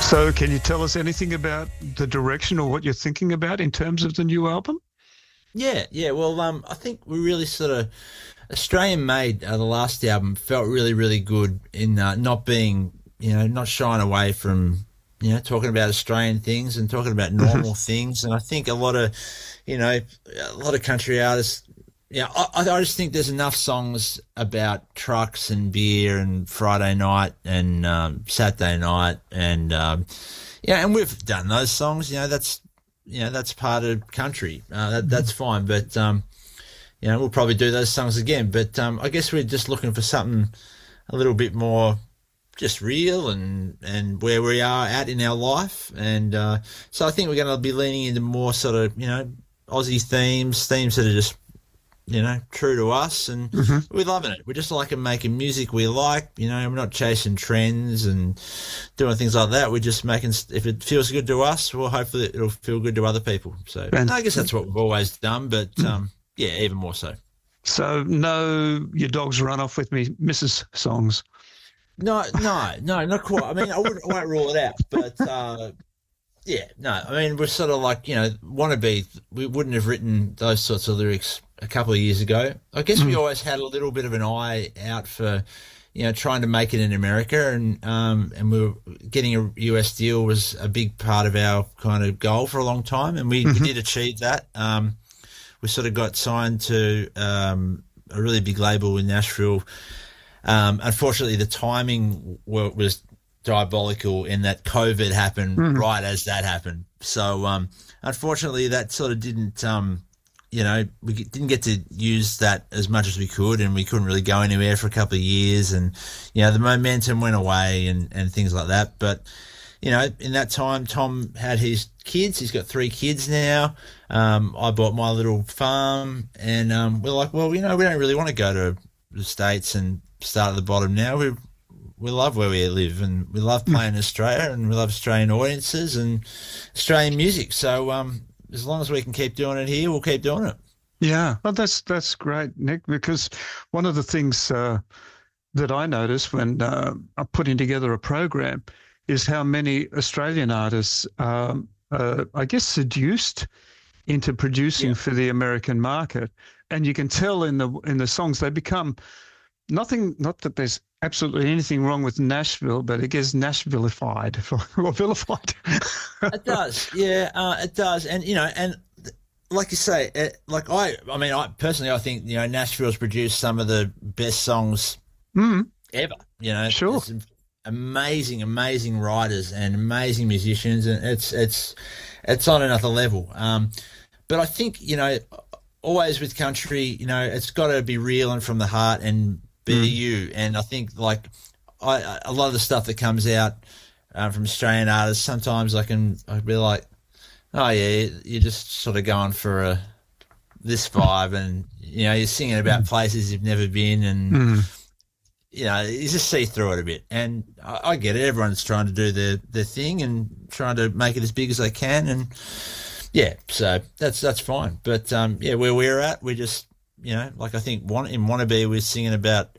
So, can you tell us anything about the direction or what you're thinking about in terms of the new album? Yeah. Well, I think we really sort of Australian made the last album felt really, really good in not being, not shying away from, talking about Australian things and talking about normal things. And I think a lot of, a lot of country artists. Yeah, I just think there's enough songs about trucks and beer and Friday night and Saturday night and and we've done those songs. That's part of country. That's fine, but we'll probably do those songs again. But I guess we're just looking for something a little bit more just real and where we are at in our life, and so I think we're going to be leaning into more sort of Aussie themes that are just true to us, and we're loving it. We're just liking making music we like, we're not chasing trends and doing things like that. We're just making, if it feels good to us, well, hopefully it'll feel good to other people. So I guess that's what we've always done, but even more so. So no, your dogs run off with me, Mrs. songs. No, not quite. I mean, I won't rule it out, but I mean, we're sort of like, Wannabe, we wouldn't have written those sorts of lyrics a couple of years ago. I guess we always had a little bit of an eye out for, trying to make it in America, and we were getting a US deal was a big part of our kind of goal for a long time, and we did achieve that. We sort of got signed to a really big label in Nashville. Unfortunately, the timing was diabolical in that COVID happened right as that happened. So, unfortunately, that sort of didn't, we didn't get to use that as much as we could, and we couldn't really go anywhere for a couple of years, and, the momentum went away and things like that. But, in that time, Tom had his kids. He's got 3 kids now. I bought my little farm, and we're like, well, we don't really want to go to the States and start at the bottom now. We love where we live, and we love playing in Australia, and we love Australian audiences and Australian music. So as long as we can keep doing it here, we'll keep doing it. Yeah, well, that's great, Nick, because one of the things that I noticed when I'm putting together a program is how many Australian artists I guess, seduced into producing for the American market. And you can tell in the songs they become nothing, not that there's absolutely anything wrong with Nashville, but it gets Nashvillified or vilified. It does, it does. And, and like you say, I personally, I think, Nashville's produced some of the best songs ever, Sure. Amazing writers and amazing musicians, and it's on another level. But I think, always with country, it's got to be real and from the heart and be you. And I think, like, a lot of the stuff that comes out from Australian artists, sometimes I'd be like, oh yeah, you're just sort of going for this vibe, and you're singing about places you've never been, and you just see through it a bit. And I get it. Everyone's trying to do their thing and trying to make it as big as they can. And so that's fine. But where we're at, we just, like I think in Wannabe, we're singing about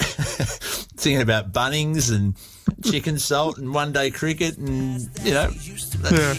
Bunnings and chicken salt and one day cricket, and